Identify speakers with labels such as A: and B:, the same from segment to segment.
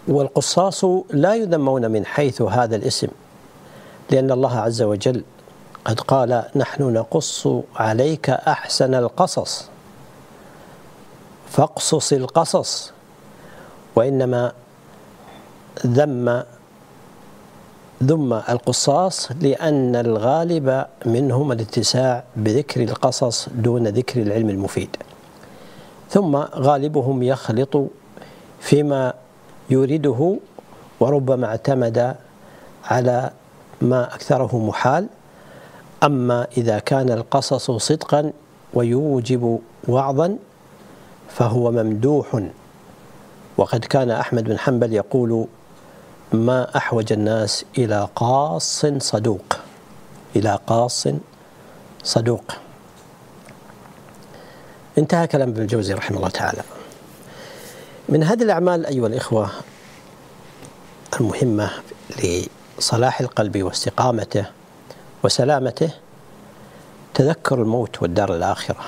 A: والقصاص لا يذمون من حيث هذا الاسم، لأن الله عز وجل قد قال: نحن نقص عليك أحسن القصص فاقصص القصص. وإنما ذم القصاص لأن الغالب منهم الاتساع بذكر القصص دون ذكر العلم المفيد، ثم غالبهم يخلط فيما يريده، وربما اعتمد على ما أكثره محال. أما إذا كان القصص صدقا ويوجب وعظا فهو ممدوح. وقد كان أحمد بن حنبل يقول: ما أحوج الناس إلى قاص صدوق، إلى قاص صدوق. انتهى كلام ابن الجوزي رحمه الله تعالى. من هذه الأعمال أيها الإخوة المهمة لصلاح القلب واستقامته وسلامته تذكر الموت والدار الآخرة.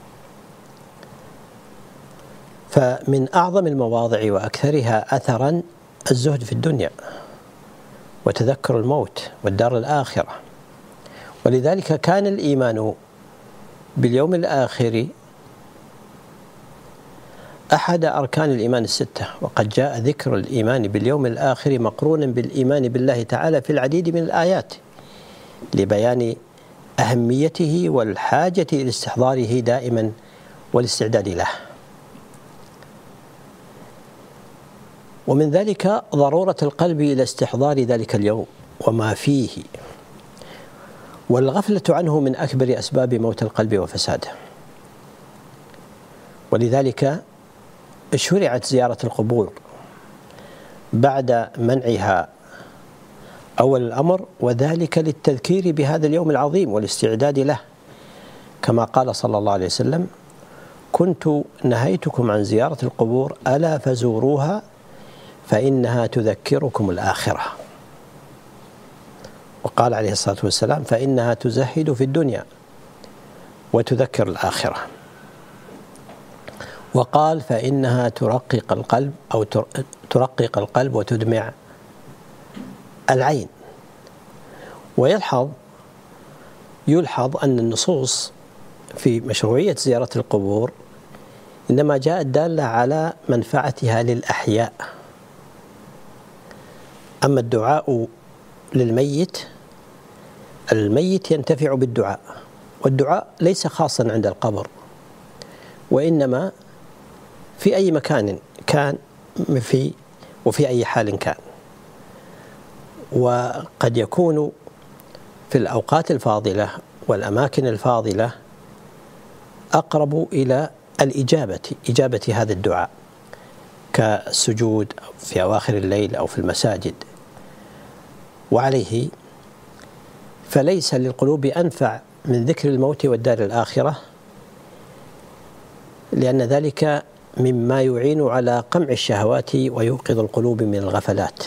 A: فمن أعظم المواضع وأكثرها أثرا الزهد في الدنيا وتذكر الموت والدار الآخرة. ولذلك كان الإيمان باليوم الآخر أحد أركان الإيمان الستة، وقد جاء ذكر الإيمان باليوم الآخر مقرونا بالإيمان بالله تعالى في العديد من الآيات لبيان أهميته والحاجة إلى استحضاره دائما والاستعداد له. ومن ذلك ضرورة القلب إلى استحضار ذلك اليوم وما فيه، والغفلة عنه من أكبر أسباب موت القلب وفساده. ولذلك شرعت زيارة القبور بعد منعها أول الأمر، وذلك للتذكير بهذا اليوم العظيم والاستعداد له، كما قال صلى الله عليه وسلم: كنت نهيتكم عن زيارة القبور ألا فزوروها فإنها تذكركم الآخرة. وقال عليه الصلاة والسلام: فإنها تزهد في الدنيا وتذكر الآخرة. وقال: فإنها ترقق القلب أو ترقق القلب وتدمع العين. يلحظ أن النصوص في مشروعية زيارة القبور إنما جاءت دالة على منفعتها للأحياء. أما الدعاء للميت، الميت ينتفع بالدعاء، والدعاء ليس خاصا عند القبر، وإنما في أي مكان كان وفي أي حال كان. وقد يكون في الأوقات الفاضلة والأماكن الفاضلة أقرب إلى إجابة هذا الدعاء، كالسجود في أواخر الليل أو في المساجد. وعليه فليس للقلوب أنفع من ذكر الموت والدار الآخرة، لأن ذلك مما يعين على قمع الشهوات ويوقظ القلوب من الغفلات.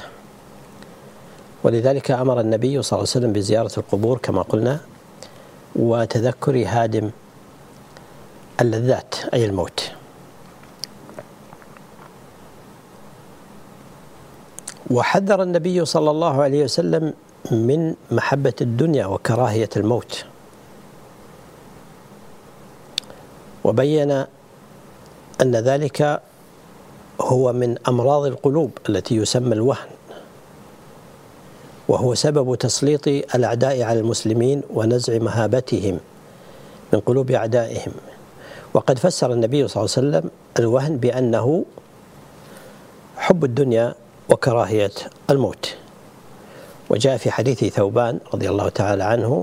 A: ولذلك أمر النبي صلى الله عليه وسلم بزيارة القبور كما قلنا، وتذكر هادم اللذات أي الموت. وحذر النبي صلى الله عليه وسلم من محبة الدنيا وكراهية الموت، وبين أن ذلك هو من أمراض القلوب التي يسمى الوهن، وهو سبب تسليط الأعداء على المسلمين ونزع مهابتهم من قلوب أعدائهم. وقد فسر النبي صلى الله عليه وسلم الوهن بأنه حب الدنيا وكراهية الموت. وجاء في حديث ثوبان رضي الله تعالى عنه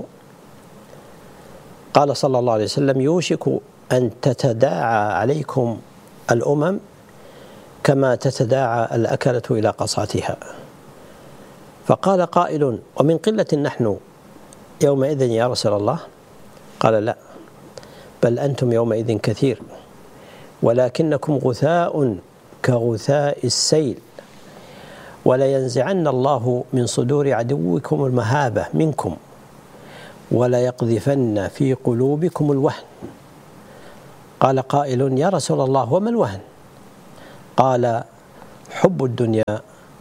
A: قال صلى الله عليه وسلم: يوشك أن تتداعى عليكم الأمم كما تتداعى الأكلة إلى قصعتها. فقال قائل: ومن قلة نحن يومئذ يا رسول الله؟ قال: لا، بل أنتم يومئذ كثير، ولكنكم غثاء كغثاء السيل، ولينزعن الله من صدور عدوكم المهابة منكم، وليقذفن في قلوبكم الوهن. قال قائل: يا رسول الله وما الوهن؟ قال: حب الدنيا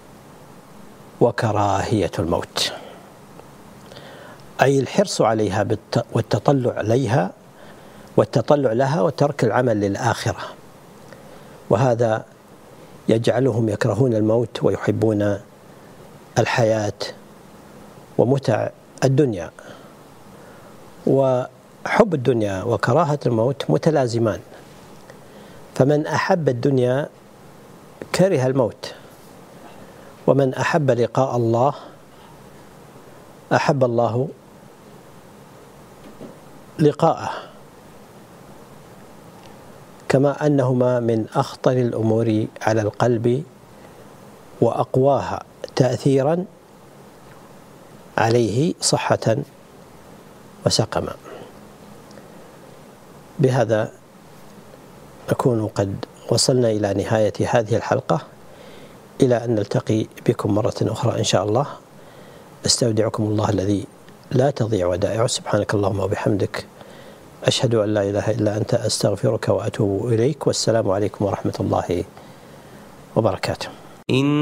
A: وكراهية الموت، أي الحرص عليها والتطلع لها وترك العمل للآخرة، وهذا يجعلهم يكرهون الموت ويحبون الحياة ومتع الدنيا. وحب الدنيا وكراهة الموت متلازمان، فمن أحب الدنيا كره الموت، ومن أحب لقاء الله أحب الله لقاءه، كما أنهما من أخطر الأمور على القلب وأقواها تأثيرا عليه صحة وسقما. بهذا نكون قد وصلنا إلى نهاية هذه الحلقة، إلى أن نلتقي بكم مرة أخرى إن شاء الله. أستودعكم الله الذي لا تضيع ودائعه. سبحانك اللهم وبحمدك، أشهد أن لا إله إلا أنت، أستغفرك وأتوب إليك، والسلام عليكم ورحمة الله وبركاته.